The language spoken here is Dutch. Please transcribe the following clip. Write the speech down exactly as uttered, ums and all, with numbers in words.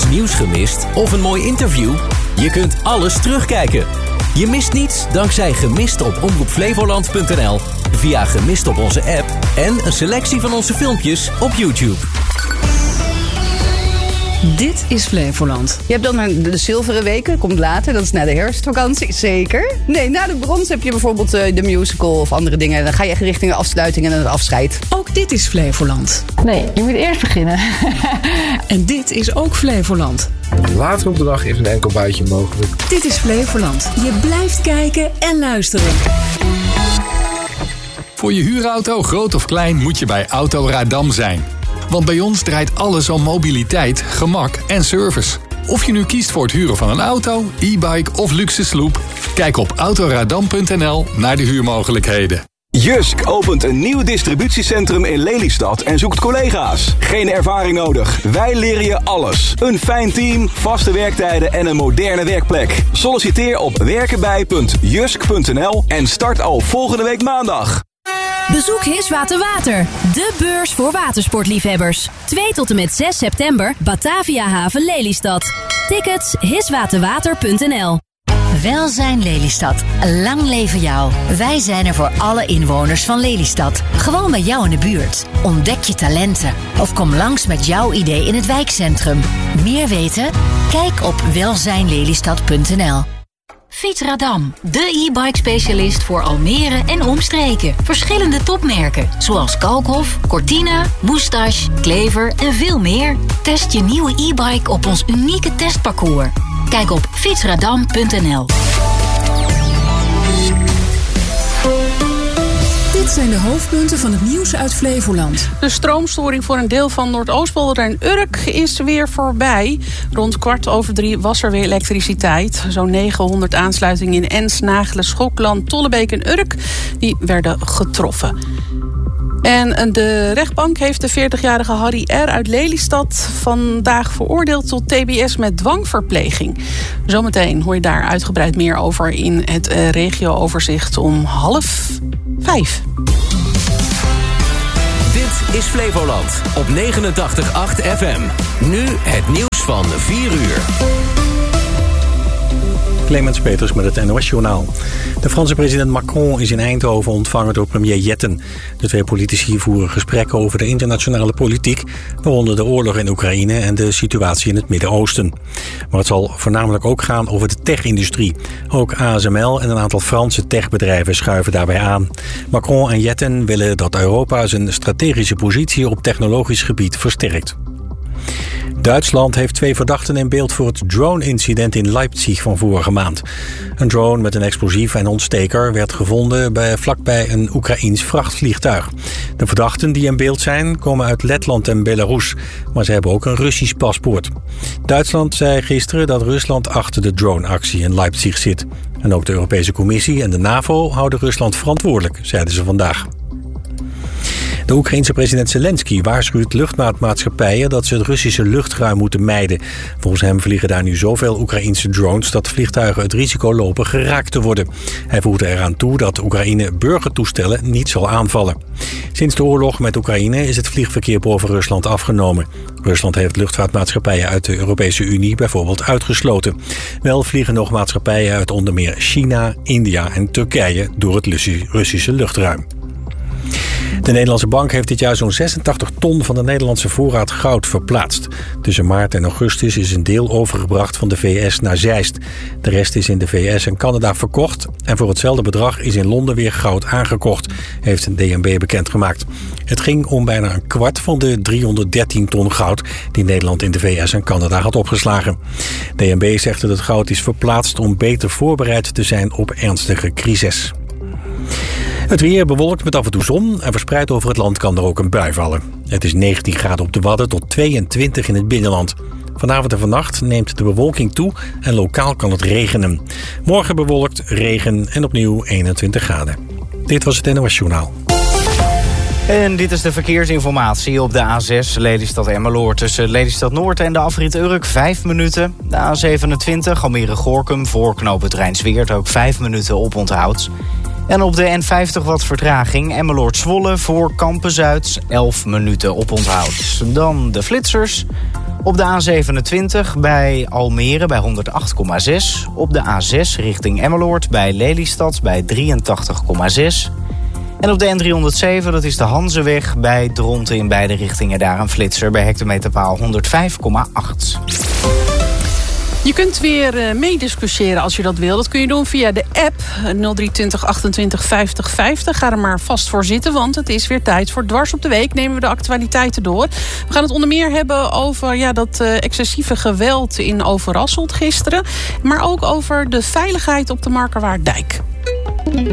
nieuws gemist of een mooi interview? Je kunt alles terugkijken. Je mist niets dankzij Gemist op omroep flevoland punt n l, via Gemist op onze app en een selectie van onze filmpjes op YouTube. Dit is Flevoland. Je hebt dan de zilveren weken, komt later, dat is na de herfstvakantie, zeker. Nee, na de brons heb je bijvoorbeeld uh, de musical of andere dingen. Dan ga je echt richting de afsluiting en het afscheid. Ook dit is Flevoland. Nee, je moet eerst beginnen. En dit is ook Flevoland. Later op de dag is een enkel buitje mogelijk. Dit is Flevoland. Je blijft kijken en luisteren. Voor je huurauto, groot of klein, moet je bij Autoradam zijn. Want bij ons draait alles om mobiliteit, gemak en service. Of je nu kiest voor het huren van een auto, e-bike of luxe sloep, kijk op autoradam punt n l naar de huurmogelijkheden. Jysk opent een nieuw distributiecentrum in Lelystad en zoekt collega's. Geen ervaring nodig. Wij leren je alles. Een fijn team, vaste werktijden en een moderne werkplek. Solliciteer op werkenbij punt jysk punt n l en start al volgende week maandag. Bezoek Hiswater Water, de beurs voor watersportliefhebbers. twee tot en met zes september, Batavia Haven Lelystad. Tickets hiswaterwater punt n l. Welzijn Lelystad. Lang leven jou. Wij zijn er voor alle inwoners van Lelystad. Gewoon bij jou in de buurt. Ontdek je talenten. Of kom langs met jouw idee in het wijkcentrum. Meer weten? Kijk op welzijn lelystad punt n l. Fietsradam, de e-bike specialist voor Almere en omstreken. Verschillende topmerken, zoals Kalkhof, Cortina, Moustache, Klever en veel meer. Test je nieuwe e-bike op ons unieke testparcours. Kijk op fietsradam punt n l. Dit zijn de hoofdpunten van het nieuws uit Flevoland. De stroomstoring voor een deel van Noordoostpolder en Urk is weer voorbij. Rond kwart over drie was er weer elektriciteit. Zo'n negenhonderd aansluitingen in Ens, Nagelen, Schokland, Tollebeek en Urk die werden getroffen. En de rechtbank heeft de veertigjarige Harry R. uit Lelystad vandaag veroordeeld tot T B S met dwangverpleging. Zometeen hoor je daar uitgebreid meer over in het uh, regio-overzicht om half vijf. Dit is Flevoland op negenentachtig komma acht F M. Nu het nieuws van vier uur. Clemens Peters met het N O S-journaal. De Franse president Macron is in Eindhoven ontvangen door premier Jetten. De twee politici voeren gesprekken over de internationale politiek, waaronder de oorlog in Oekraïne en de situatie in het Midden-Oosten. Maar het zal voornamelijk ook gaan over de tech-industrie. Ook A S M L en een aantal Franse techbedrijven schuiven daarbij aan. Macron en Jetten willen dat Europa zijn strategische positie op technologisch gebied versterkt. Duitsland heeft twee verdachten in beeld voor het drone-incident in Leipzig van vorige maand. Een drone met een explosief en ontsteker werd gevonden bij, vlakbij een Oekraïens vrachtvliegtuig. De verdachten die in beeld zijn komen uit Letland en Belarus, maar ze hebben ook een Russisch paspoort. Duitsland zei gisteren dat Rusland achter de drone-actie in Leipzig zit. En ook de Europese Commissie en de NAVO houden Rusland verantwoordelijk, zeiden ze vandaag. De Oekraïense president Zelensky waarschuwt luchtvaartmaatschappijen dat ze het Russische luchtruim moeten mijden. Volgens hem vliegen daar nu zoveel Oekraïense drones dat vliegtuigen het risico lopen geraakt te worden. Hij voegde eraan toe dat Oekraïne burgertoestellen niet zal aanvallen. Sinds de oorlog met Oekraïne is het vliegverkeer boven Rusland afgenomen. Rusland heeft luchtvaartmaatschappijen uit de Europese Unie bijvoorbeeld uitgesloten. Wel vliegen nog maatschappijen uit onder meer China, India en Turkije door het Russische luchtruim. De Nederlandse Bank heeft dit jaar zo'n zesentachtig ton van de Nederlandse voorraad goud verplaatst. Tussen maart en augustus is een deel overgebracht van de V S naar Zeist. De rest is in de V S en Canada verkocht. En voor hetzelfde bedrag is in Londen weer goud aangekocht, heeft een D N B bekendgemaakt. Het ging om bijna een kwart van de driehonderddertien ton goud die Nederland in de V S en Canada had opgeslagen. D N B zegt dat het goud is verplaatst om beter voorbereid te zijn op ernstige crisis. Het weer bewolkt met af en toe zon en verspreid over het land kan er ook een bui vallen. Het is negentien graden op de Wadden tot tweeëntwintig in het binnenland. Vanavond en vannacht neemt de bewolking toe en lokaal kan het regenen. Morgen bewolkt, regen en opnieuw eenentwintig graden. Dit was het N O S-journaal. En dit is de verkeersinformatie op de A zes Lelystad-Emmeloord. Tussen Lelystad Noord en de afrit Urk vijf minuten. De A zevenentwintig Almere-Goorkum voor knooppunt Rijnsweert ook vijf minuten op onthoud. En op de N vijftig wat vertraging. Emmeloord-Zwolle voor Kampen-Zuid. elf minuten op onthoud. Dan de flitsers. Op de A zevenentwintig bij Almere bij honderd acht komma zes. Op de A zes richting Emmeloord bij Lelystad bij drieëntachtig komma zes. En op de N driehonderdzeven, dat is de Hanzeweg bij Dronten in beide richtingen. Daar een flitser bij hectometerpaal honderdvijf komma acht. Je kunt weer uh, meediscussiëren als je dat wil. Dat kun je doen via de app nul drie twintig achtentwintig vijftig vijftig. Ga er maar vast voor zitten, want het is weer tijd voor Dwars op de Week. Nemen we de actualiteiten door. We gaan het onder meer hebben over ja, dat uh, excessieve geweld in Overasselt gisteren. Maar ook over de veiligheid op de Markerwaarddijk.